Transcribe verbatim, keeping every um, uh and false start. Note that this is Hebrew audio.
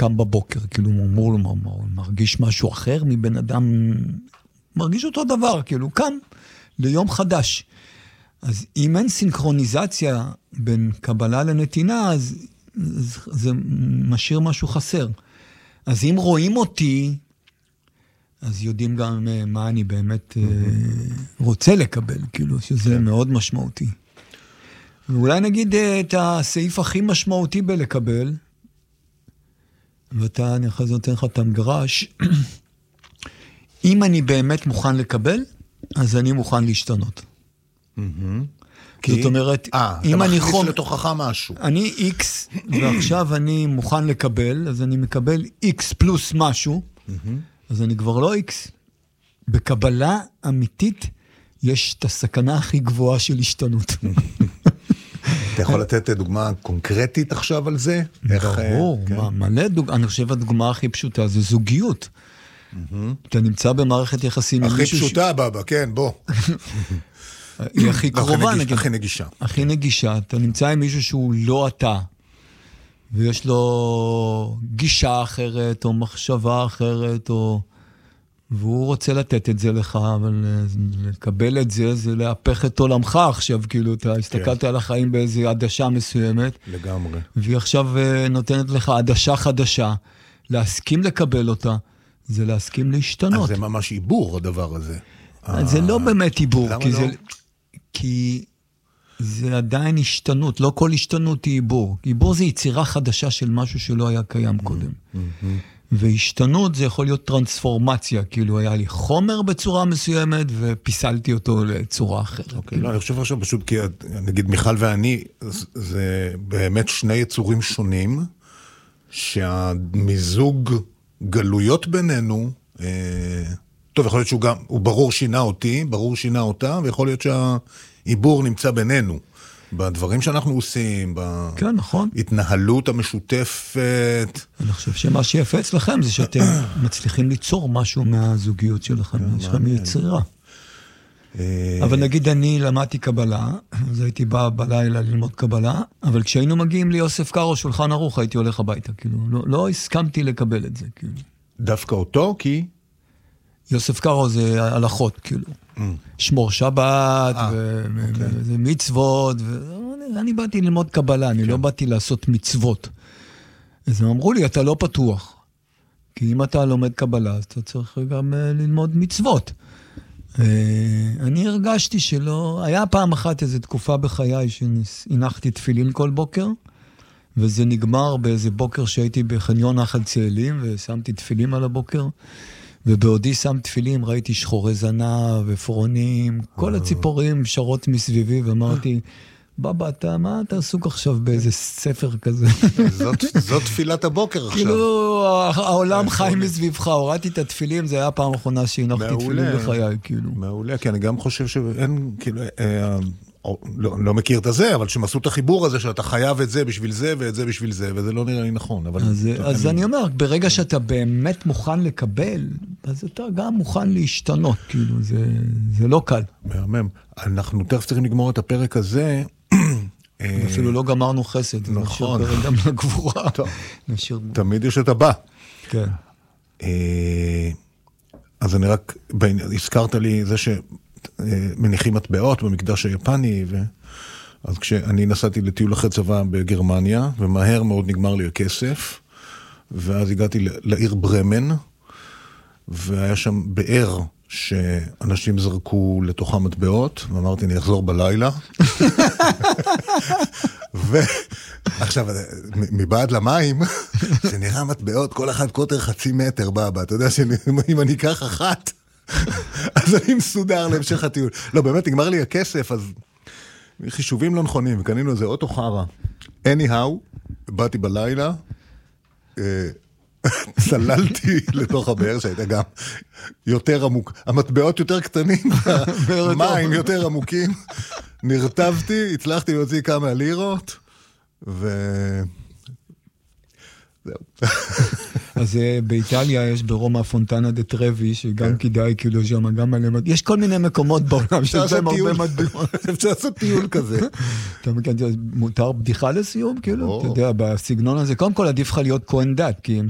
קם בבוקר, כאילו הוא אמור לו, הוא מרגיש משהו אחר מבן אדם, מרגיש אותו דבר, כאילו קם ליום חדש. אז אם אין סינכרוניזציה בין קבלה לנתינה, אז זה משאיר משהו חסר. אז אם רואים אותי, אז יודעים גם מה אני באמת רוצה לקבל, כאילו, שזה מאוד משמעותי. ואולי נגיד את הסעיף הכי משמעותי בלקבל, ואתה, אני אחרי זה נותן לך את המגרש, אם אני באמת מוכן לקבל, אז אני מוכן להשתנות. זאת אומרת, אם אני מכניס לתוכך משהו. אני X, ועכשיו אני מוכן לקבל, אז אני מקבל X פלוס משהו, אז אני כבר לא X. בקבלה אמיתית, יש את הסכנה הכי גבוהה של השתנות. אתה יכול לתת דוגמה קונקרטית עכשיו על זה? ברור, מלא דוגמה. אני חושב הדוגמה הכי פשוטה, זה זוגיות. אתה נמצא במערכת יחסים. הכי פשוטה, בבא, כן, בוא. היא הכי קרובה, נגיד. הכי נגישה. הכי נגישה. אתה נמצא עם מישהו שהוא לא אתה, ויש לו גישה אחרת, או מחשבה אחרת, או... והוא רוצה לתת את זה לך, אבל לקבל את זה, זה להפך את עולמך עכשיו, כאילו, אתה הסתכלת על החיים באיזו עדשה מסוימת. לגמרי. והיא עכשיו נותנת לך עדשה חדשה. להסכים לקבל אותה, זה להסכים להשתנות. אז זה ממש עיבור, הדבר הזה. זה לא באמת עיבור, למה כי לא? זה... כי זה עדיין השתנות, לא כל השתנות היא עיבור. עיבור זה יצירה חדשה של משהו שלא היה קיים קודם. והשתנות זה יכול להיות טרנספורמציה, כאילו היה לי חומר בצורה מסוימת, ופיסלתי אותו לצורה אחרת. אוקיי, לא, אני חושב עכשיו פשוט, כי נגיד מיכל ואני, זה באמת שני יצורים שונים, שהמיזוג גלויות בינינו, טוב, יכול להיות שהוא גם, הוא ברור שינה אותי, ברור שינה אותה, ויכול להיות שהעיבור נמצא בינינו, בדברים שאנחנו עושים, כן, נכון. בהתנהלות המשותפת. אני חושב שמה שיפה אצלכם זה שאתם מצליחים ליצור משהו מהזוגיות שלכם, יש לכם יצירה. אבל נגיד אני למדתי קבלה, אז הייתי בא בלילה ללמוד קבלה, אבל כשהיינו מגיעים ליוסף קארו שולחן ערוך, הייתי הולך הביתה, כאילו, לא, לא הסכמתי לקבל את זה, כאילו. דווקא אותו, כי... יוסף קארו זה הלכות, כאילו. שמור שבת, וזה מצוות, ואני באתי ללמוד קבלה, אני לא באתי לעשות מצוות. אז הם אמרו לי, אתה לא פתוח. כי אם אתה לומד קבלה, אז אתה צריך גם ללמוד מצוות. אני הרגשתי שלא... היה פעם אחת איזו תקופה בחיי שהנחתי תפילין כל בוקר, וזה נגמר באיזה בוקר שהייתי בחניון נחל צאלים, ושמתי תפילים על הבוקר, ובעודי שם תפילים, ראיתי שחורי זנב ופרונים, כל הציפורים שרות מסביבי, ואמרתי, בבא, אתה, מה אתה עסוק עכשיו באיזה ספר כזה? זאת תפילת הבוקר עכשיו. כאילו, העולם חי מסביבך, הורדתי את התפילים, זה היה הפעם האחרונה שהנחתי תפילים בחיי, כאילו. מעולה, כי אני גם חושב שאין, כאילו, לא, לא מכיר את זה, אבל שהם עשו את החיבור הזה, שאתה חייב את זה בשביל זה, ואת זה בשביל זה, וזה לא נראה לי נכון. אבל אז, אז אני אומר, ברגע שאתה באמת מוכן לקבל, אז אתה גם מוכן להשתנות, כאילו, זה, זה לא קל. מהמם. אנחנו תכף צריכים לגמור את הפרק הזה. אפילו לא גמרנו חסד. נכון. נשאיר פרק גם לגבורה. נשאיר... תמיד יש את הבא. כן. אז אני רק, הזכרת לי זה ש... מניחים מטבעות במקדש היפני, ו... אז כשאני נסעתי לטיול אחרי צבא בגרמניה, ומהר מאוד נגמר לי הכסף, ואז הגעתי לעיר ברמן, והיה שם באר שאנשים זרקו לתוכה מטבעות, ואמרתי, אני אחזור בלילה. ועכשיו, מבעד למים, זה נראה מטבעות, כל אחד קוטר חצי מטר, בבא, אתה יודע שאם אני אקח אחת, אז אני מסודר להמשך הטיול. לא, באמת, נגמר לי הכסף, אז חישובים לא נכונים, וקנינו איזה אוטו חרה. anyhow, באתי בלילה, צללתי לתוך הבאר, שהייתה גם יותר עמוק. המטבעות יותר קטנים, מים יותר עמוקים. נרטבתי, הצלחתי להוציא כמה לירות, ו... זהו. אז באיטליה יש ברומא פונטנה דה טרבי, שגם כדאי כאילו שם, גם עליהם, יש כל מיני מקומות בעולם שיש להם הרבה מטבעות. אפשר לעשות טיול כזה. מותר בדיחה לסיום, כאילו, אתה יודע, בסגנון הזה, קודם כל עדיף לך להיות כהן דת, כי הם